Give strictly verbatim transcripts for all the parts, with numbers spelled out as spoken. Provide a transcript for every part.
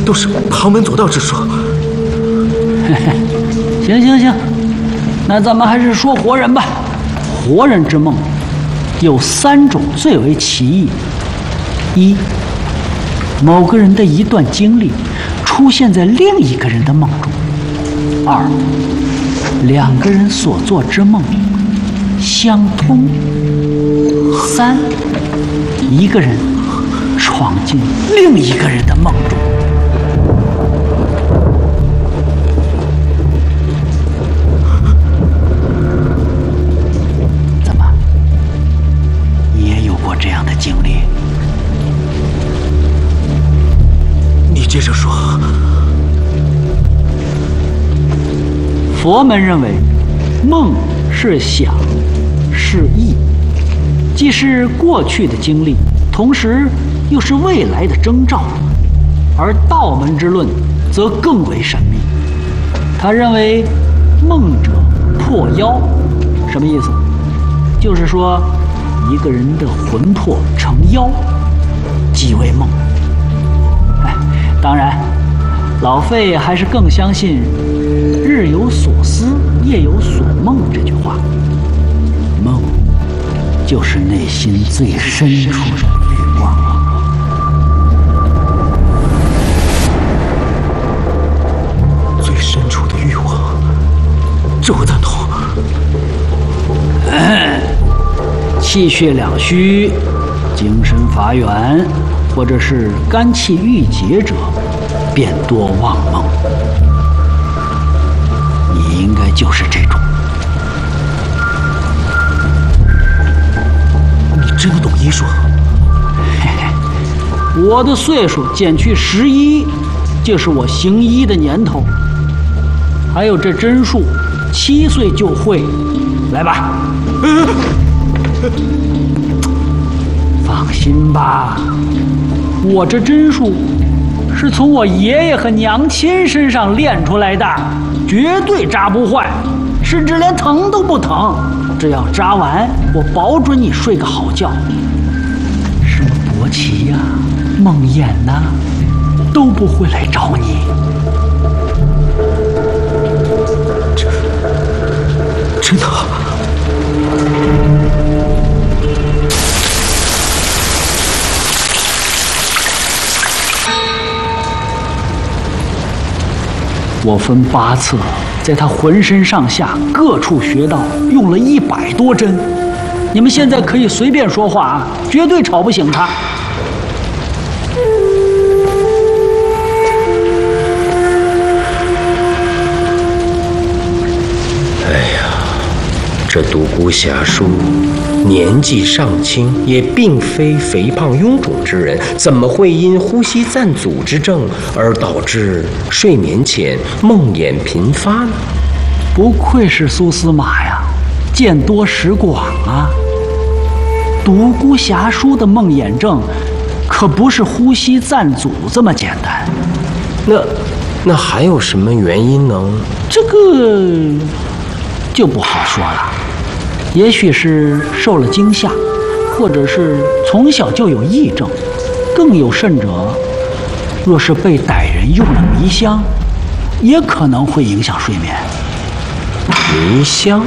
都是旁门左道之说。 行行行，那咱们还是说活人吧。活人之梦有三种最为奇异：一，某个人的一段经历出现在另一个人的梦中；二，两个人所做之梦相通；三，一个人闯进另一个人的梦中。怎么，你也有过这样的经历？ 你接着说。 佛门认为，梦是想，是意，既是过去的经历，同时又是未来的征兆。而道门之论则更为神秘，他认为梦者破妖，什么意思？就是说一个人的魂魄成妖，即为梦。哎，当然老费还是更相信日有所思夜有所梦这句话。梦就是内心最深处的欲望啊。 最深处的欲望，这我赞同。 气血两虚、精神乏元，或者是肝气郁结者，便多妄梦。你应该就是这种。 你真的懂医术？ 嘿嘿，我的岁数减去十一，就是我行医的年头。还有这针术，七岁就会。来吧。放心吧，我这针术是从我爷爷和娘亲身上练出来的，绝对扎不坏，甚至连疼都不疼。只要扎完，我保准你睡个好觉。什么伯奇呀、梦魇呐，都不会来找你。 这真的？ 我分八策，在他浑身上下各处穴道用了一百多针。你们现在可以随便说话啊，绝对吵不醒他。 哎呀，这独孤侠书年纪尚轻，也并非肥胖臃肿之人，怎么会因呼吸暂阻之症而导致睡眠前梦魇频发呢？ 不愧是苏司马呀，见多识广啊！独孤侠书的梦魇症，可不是呼吸暂阻这么简单。 那那还有什么原因呢？ 这个就不好说了。也许是受了惊吓，或者是从小就有癔症，更有甚者，若是被歹人用了迷香，也可能会影响睡眠。 迷香？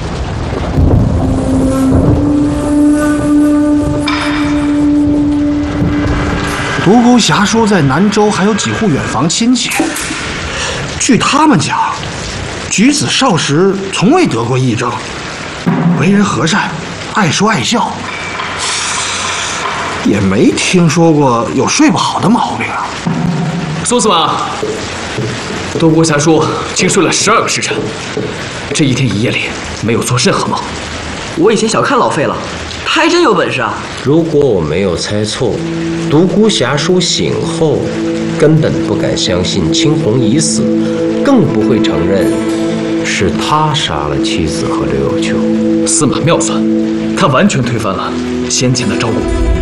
独孤侠书在南州还有几户远房亲戚，据他们讲，举子少时从未得过癔症。为人和善，爱说爱笑，也没听说过有睡不好的毛病啊。 苏司马，独孤侠书竟睡了十二个时辰，这一天一夜里没有做任何梦。 我以前小看老费了，他还真有本事啊！ 如果我没有猜错，独孤侠书醒后根本不敢相信青红已死，更不会承认是他杀了妻子和刘有秋。 司马妙算，他完全推翻了先前的招供。